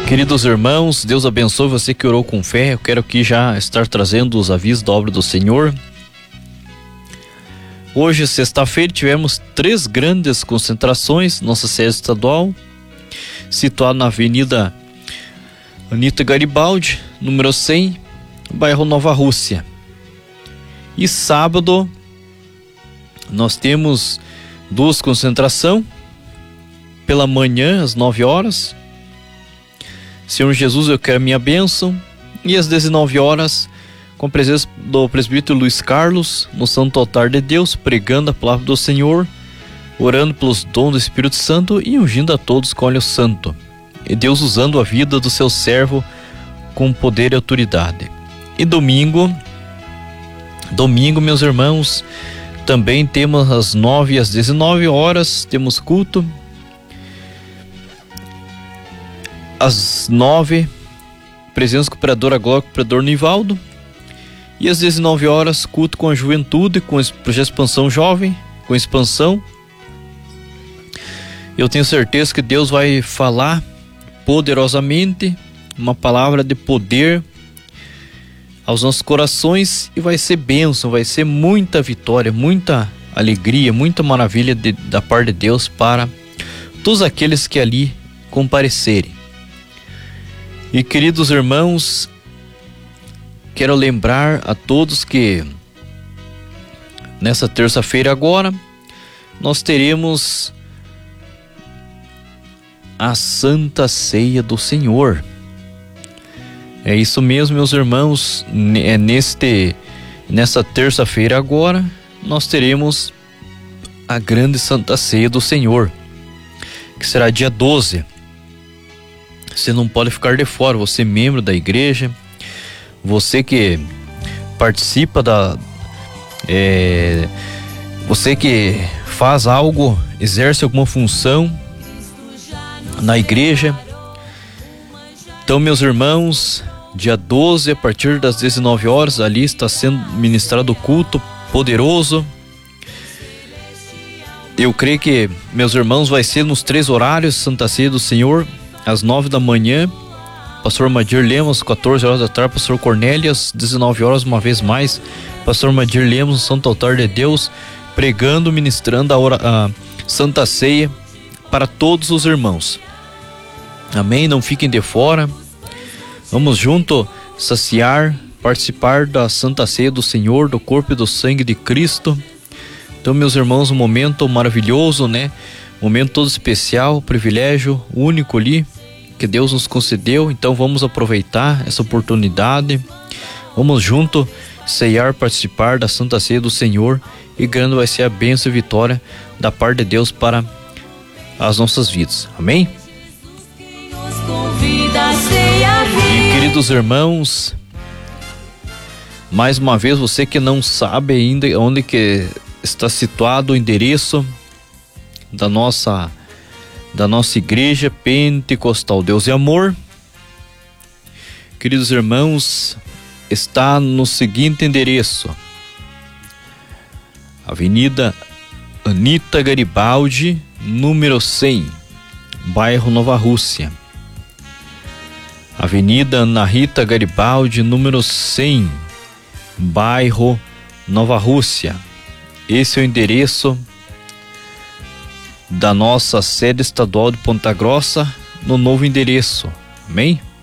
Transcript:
Queridos irmãos, Deus abençoe você que orou com fé. Eu quero aqui já estar trazendo os avisos da obra do Senhor. Hoje, sexta-feira, tivemos 3 grandes concentrações, nossa sede estadual, situada na Avenida Anita Garibaldi, número 100, bairro Nova Rússia. E sábado, nós temos 2 concentrações, pela manhã, às 9 horas. Senhor Jesus, eu quero a minha bênção. E às 19 horas, com a presença do presbítero Luiz Carlos, no Santo Altar de Deus, pregando a palavra do Senhor, orando pelos dons do Espírito Santo e ungindo a todos com óleo santo. E Deus usando a vida do seu servo com poder e autoridade. E domingo, meus irmãos, também temos às 9 e às 19 horas, temos culto. Às 9, presença com o Operador Glória, com o Operador Nivaldo. E às 19 horas, culto com a juventude, com o projeto Expansão Jovem, com expansão. Eu tenho certeza que Deus vai falar poderosamente, uma palavra de poder aos nossos corações, e vai ser bênção, vai ser muita vitória, muita alegria, muita maravilha da parte de Deus para todos aqueles que ali comparecerem. E queridos irmãos, quero lembrar a todos que nessa terça-feira agora nós teremos a Santa Ceia do Senhor. É isso mesmo, meus irmãos, nessa terça-feira agora nós teremos a grande Santa Ceia do Senhor, que será dia 12. Você não pode ficar de fora, você é membro da igreja, você que participa você que faz algo, exerce alguma função na igreja. Então, meus irmãos, dia 12, a partir das 19 horas, ali está sendo ministrado o culto poderoso. Eu creio que, meus irmãos, vai ser nos 3 horários, Santa Ceia do Senhor, às 9 da manhã, Pastor Madir Lemos, 14 horas da tarde, Pastor Cornélio, às 19 horas, uma vez mais, Pastor Madir Lemos, no Santo Altar de Deus, pregando, ministrando a Santa Ceia para todos os irmãos. Amém? Não fiquem de fora. Vamos junto saciar, participar da Santa Ceia do Senhor, do corpo e do sangue de Cristo. Então, meus irmãos, um momento maravilhoso, né? Momento todo especial, privilégio único ali que Deus nos concedeu. Então vamos aproveitar essa oportunidade, vamos junto ceiar, participar da Santa Ceia do Senhor, e grande vai ser a bênção e vitória da parte de Deus para as nossas vidas. Amém? E queridos irmãos, mais uma vez, você que não sabe ainda onde que está situado o endereço da nossa igreja pentecostal Deus e Amor, queridos irmãos, está no seguinte endereço: Avenida Anita Garibaldi, número 100, bairro Nova Rússia. Avenida Ana Rita Garibaldi, número 100, bairro Nova Rússia. Esse é o endereço da nossa sede estadual de Ponta Grossa, no novo endereço. Amém?